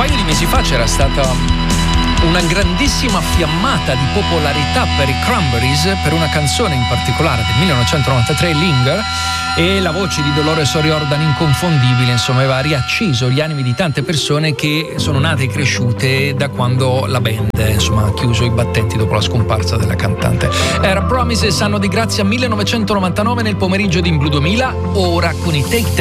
paio di mesi fa c'era stata una grandissima fiammata di popolarità per i Cranberries, per una canzone in particolare del 1993, Linger, e la voce di Dolores O'Riordan inconfondibile, insomma, aveva riacceso gli animi di tante persone che sono nate e cresciute da quando la band, insomma, ha chiuso i battenti dopo la scomparsa della cantante. Era Promises, anno di grazia 1999, nel pomeriggio di In Blu 2000, ora con i Take